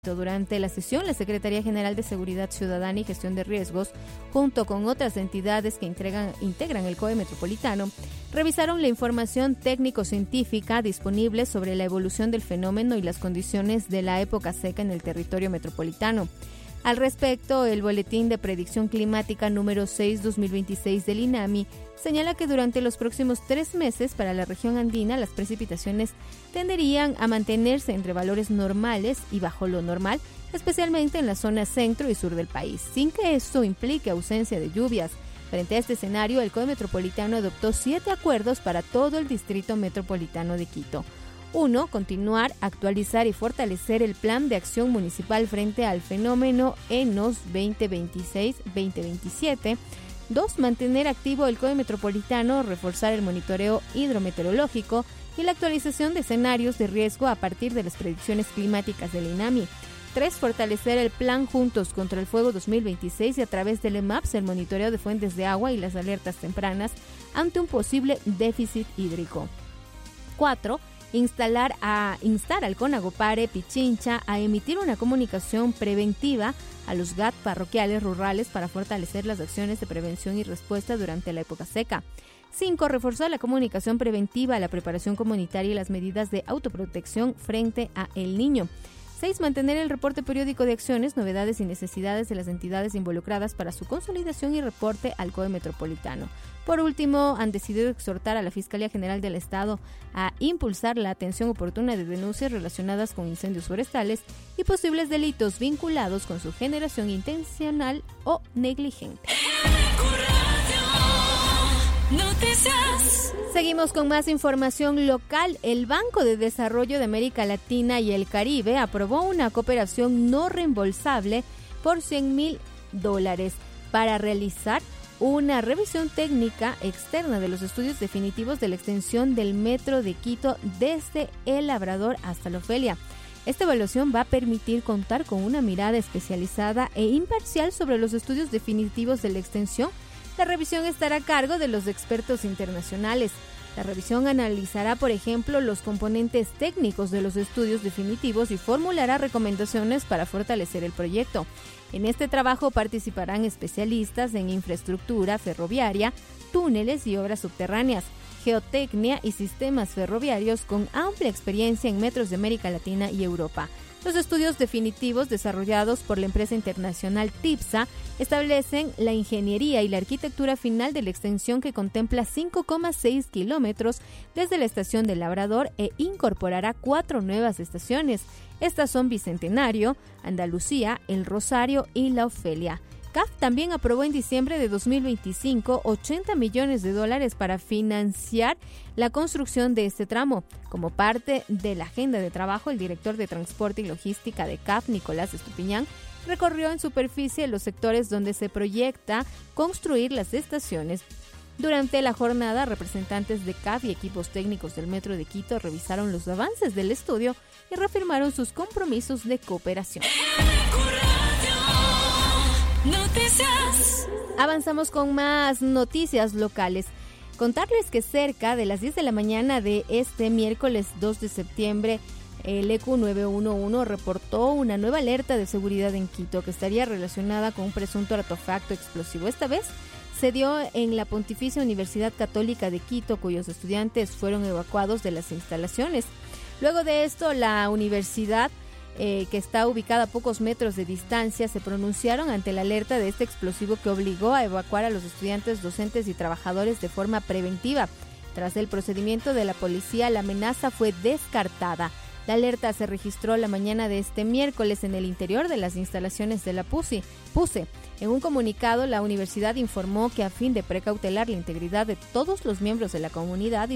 Durante la sesión, la Secretaría General de Seguridad Ciudadana y Gestión de Riesgos, junto con otras entidades que integran el COE Metropolitano, revisaron la información técnico-científica disponible sobre la evolución del fenómeno y las condiciones de la época seca en el territorio metropolitano. Al respecto, el Boletín de Predicción Climática número 6-2026 del INAMI señala que durante los próximos 3 meses para la región andina las precipitaciones tenderían a mantenerse entre valores normales y bajo lo normal, especialmente en la zona centro y sur del país, sin que esto implique ausencia de lluvias. Frente a este escenario, el COE Metropolitano adoptó 7 acuerdos para todo el Distrito Metropolitano de Quito. 1. Continuar, actualizar y fortalecer el Plan de Acción Municipal frente al fenómeno ENOS 2026-2027. 2. Mantener activo el COE Metropolitano, reforzar el monitoreo hidrometeorológico y la actualización de escenarios de riesgo a partir de las predicciones climáticas del INAMI. 3. Fortalecer el Plan Juntos contra el Fuego 2026 y a través del EMAPS el monitoreo de fuentes de agua y las alertas tempranas ante un posible déficit hídrico. 4. Instar al CONAGOPARE Pichincha a emitir una comunicación preventiva a los GAT parroquiales rurales para fortalecer las acciones de prevención y respuesta durante la época seca. 5. Reforzar la comunicación preventiva, la preparación comunitaria y las medidas de autoprotección frente a El Niño. 6. Mantener el reporte periódico de acciones, novedades y necesidades de las entidades involucradas para su consolidación y reporte al COE Metropolitano. Por último, han decidido exhortar a la Fiscalía General del Estado a impulsar la atención oportuna de denuncias relacionadas con incendios forestales y posibles delitos vinculados con su generación intencional o negligente. Noticias. Seguimos con más información local. El Banco de Desarrollo de América Latina y el Caribe aprobó una cooperación no reembolsable por $100,000 para realizar una revisión técnica externa de los estudios definitivos de la extensión del Metro de Quito desde El Labrador hasta La Ofelia. Esta evaluación va a permitir contar con una mirada especializada e imparcial sobre los estudios definitivos de la extensión. La revisión estará a cargo de los expertos internacionales. La revisión analizará, por ejemplo, los componentes técnicos de los estudios definitivos y formulará recomendaciones para fortalecer el proyecto. En este trabajo participarán especialistas en infraestructura ferroviaria, túneles y obras subterráneas, geotecnia y sistemas ferroviarios con amplia experiencia en metros de América Latina y Europa. Los estudios definitivos desarrollados por la empresa internacional TIPSA establecen la ingeniería y la arquitectura final de la extensión que contempla 5,6 kilómetros desde la estación del Labrador e incorporará 4 nuevas estaciones. Estas son Bicentenario, Andalucía, El Rosario y La Ofelia. CAF también aprobó en diciembre de 2025 $80 millones para financiar la construcción de este tramo. Como parte de la agenda de trabajo, el director de Transporte y Logística de CAF, Nicolás Estupiñán, recorrió en superficie los sectores donde se proyecta construir las estaciones. Durante la jornada, representantes de CAF y equipos técnicos del Metro de Quito revisaron los avances del estudio y reafirmaron sus compromisos de cooperación. Noticias. Avanzamos con más noticias locales. Contarles que cerca de las 10 de la mañana de este miércoles 2 de septiembre, el EQ 911 reportó una nueva alerta de seguridad en Quito que estaría relacionada con un presunto artefacto explosivo. Esta vez se dio en la Pontificia Universidad Católica de Quito, cuyos estudiantes fueron evacuados de las instalaciones. Luego de esto, la universidad que está ubicada a pocos metros de distancia, se pronunciaron ante la alerta de este explosivo que obligó a evacuar a los estudiantes, docentes y trabajadores de forma preventiva. Tras el procedimiento de la policía, la amenaza fue descartada. La alerta se registró la mañana de este miércoles en el interior de las instalaciones de la PUSE. En un comunicado, la universidad informó que a fin de precautelar la integridad de todos los miembros de la comunidad